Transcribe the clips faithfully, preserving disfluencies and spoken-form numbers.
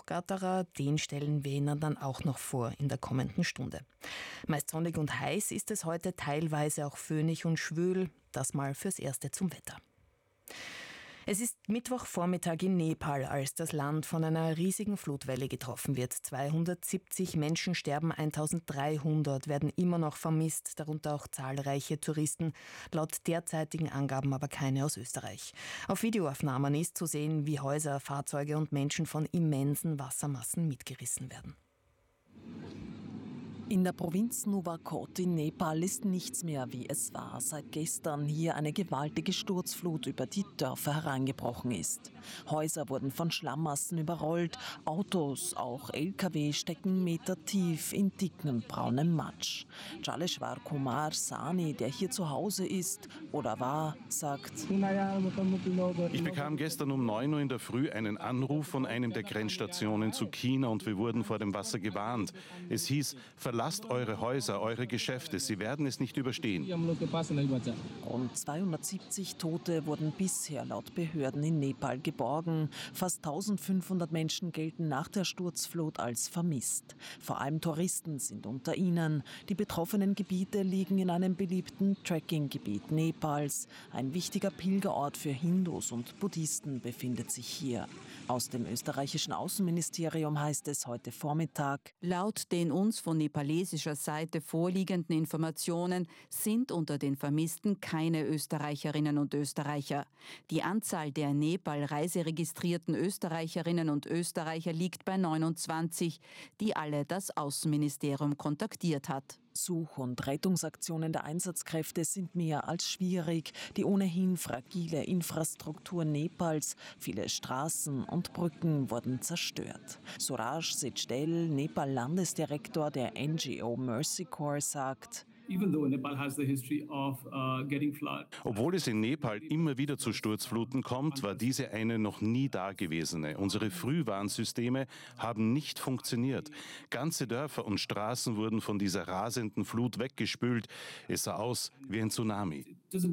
Hochgatterer, den stellen wir Ihnen dann auch noch vor in der kommenden Stunde. Meist sonnig und heiß ist es heute, teilweise auch föhnig und schwül. Das mal fürs Erste zum Wetter. Es ist Mittwochvormittag in Nepal, als das Land von einer riesigen Flutwelle getroffen wird. zweihundertsiebzig Menschen sterben, eintausenddreihundert werden immer noch vermisst, darunter auch zahlreiche Touristen, laut derzeitigen Angaben aber keine aus Österreich. Auf Videoaufnahmen ist zu sehen, wie Häuser, Fahrzeuge und Menschen von immensen Wassermassen mitgerissen werden. In der Provinz Nuwakot in Nepal ist nichts mehr, wie es war, seit gestern hier eine gewaltige Sturzflut über die Dörfer hereingebrochen ist. Häuser wurden von Schlammmassen überrollt, Autos, auch L K W stecken metertief in dickem braunem Matsch. Jaleshwar Kumar Sani, der hier zu Hause ist oder war, sagt: Ich bekam gestern um neun Uhr in der Früh einen Anruf von einem der Grenzstationen zu China und wir wurden vor dem Wasser gewarnt. Es hieß: Verlasst eure Häuser, eure Geschäfte, sie werden es nicht überstehen. Rund zweihundertsiebzig Tote wurden bisher laut Behörden in Nepal geborgen. Fast eintausendfünfhundert Menschen gelten nach der Sturzflut als vermisst. Vor allem Touristen sind unter ihnen. Die betroffenen Gebiete liegen in einem beliebten Trekkinggebiet Nepals. Ein wichtiger Pilgerort für Hindus und Buddhisten befindet sich hier. Aus dem österreichischen Außenministerium heißt es heute Vormittag: Laut den uns von nepalesischer Seite vorliegenden Informationen sind unter den Vermissten keine Österreicherinnen und Österreicher. Die Anzahl der in Nepal reiseregistrierten Österreicherinnen und Österreicher liegt bei neunundzwanzig, die alle das Außenministerium kontaktiert hat. Such- und Rettungsaktionen der Einsatzkräfte sind mehr als schwierig. Die ohnehin fragile Infrastruktur Nepals, viele Straßen und Brücken wurden zerstört. Suraj Sechdel, Nepal-Landesdirektor der N G O Mercy Corps, sagt: Obwohl es in Nepal immer wieder zu Sturzfluten kommt, war diese eine noch nie dagewesene. Unsere Frühwarnsysteme haben nicht funktioniert. Ganze Dörfer und Straßen wurden von dieser rasenden Flut weggespült. Es sah aus wie ein Tsunami.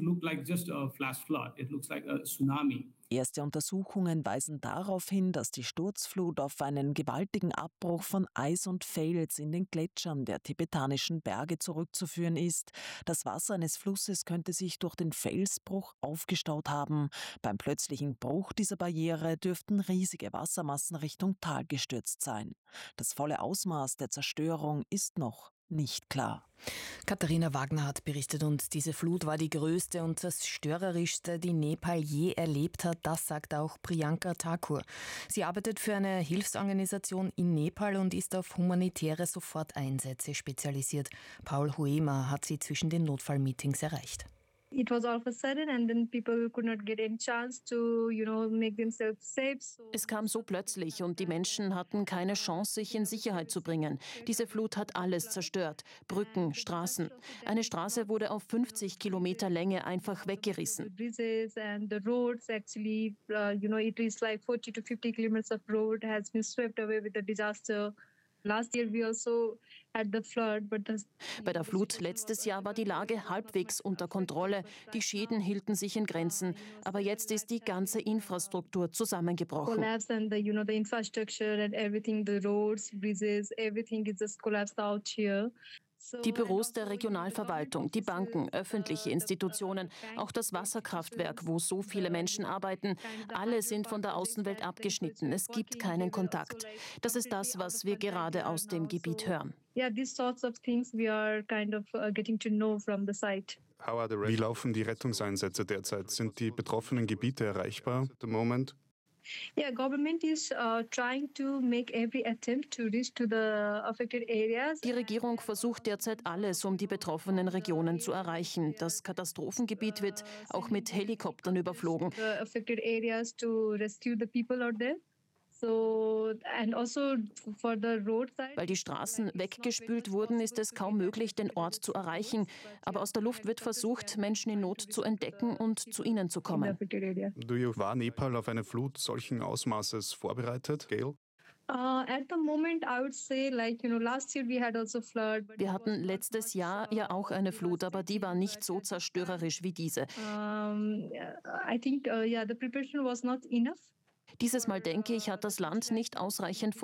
Erste Untersuchungen weisen darauf hin, dass die Sturzflut auf einen gewaltigen Abbruch von Eis und Fels in den Gletschern der tibetanischen Berge zurückzuführen ist. Das Wasser eines Flusses könnte sich durch den Felsbruch aufgestaut haben. Beim plötzlichen Bruch dieser Barriere dürften riesige Wassermassen Richtung Tal gestürzt sein. Das volle Ausmaß der Zerstörung ist noch nicht klar. Katharina Wagner hat berichtet und diese Flut war die größte und zerstörerischste, die Nepal je erlebt hat. Das sagt auch Priyanka Thakur. Sie arbeitet für eine Hilfsorganisation in Nepal und ist auf humanitäre Soforteinsätze spezialisiert. Paul Huema hat sie zwischen den Notfallmeetings erreicht. It was all of a sudden and then people could not get any chance to, you know, make themselves safe. So es kam so plötzlich und die Menschen hatten keine Chance, sich in Sicherheit zu bringen. Diese Flut hat alles zerstört. Brücken, Straßen. Eine Straße wurde auf fünfzig Kilometer Länge einfach weggerissen. Bridges and the roads actually, uh, you know, it is like forty to fifty kilometers of road has been swept away with the disaster. Last year we also had the flood, but the Bei der Flut letztes Jahr war die Lage halbwegs unter Kontrolle. Die Schäden hielten sich in Grenzen. Aber jetzt ist die ganze Infrastruktur zusammengebrochen. collapse and the, you know, the infrastructure and everything, the roads, bridges, everything is just collapsed out here. Die Büros der Regionalverwaltung, die Banken, öffentliche Institutionen, auch das Wasserkraftwerk, wo so viele Menschen arbeiten, alle sind von der Außenwelt abgeschnitten. Es gibt keinen Kontakt. Das ist das, was wir gerade aus dem Gebiet hören. Yeah, these sorts of things we are kind of uh, getting to know from the site. Wie laufen die Rettungseinsätze derzeit? Sind die betroffenen Gebiete erreichbar at the moment? Yeah, government is uh, trying to make every attempt to reach to the affected areas. Die Regierung versucht derzeit alles, um die betroffenen Regionen zu erreichen. Das Katastrophengebiet wird auch mit Helikoptern überflogen. The affected areas to rescue the people out there. So, and also for the roadside. Weil die Straßen weggespült wurden, ist es kaum möglich, den Ort zu erreichen. Aber aus der Luft wird versucht, Menschen in Not zu entdecken und zu ihnen zu kommen. War Nepal auf eine Flut solchen Ausmaßes vorbereitet, Gail? Uh, at the moment, I would say, like, you know, last year we had also flood. Wir hatten letztes Jahr ja auch eine Flut, aber die war nicht so zerstörerisch wie diese. Um, I think, uh, yeah, the preparation was not enough. Dieses Mal, denke ich, hat das Land nicht ausreichend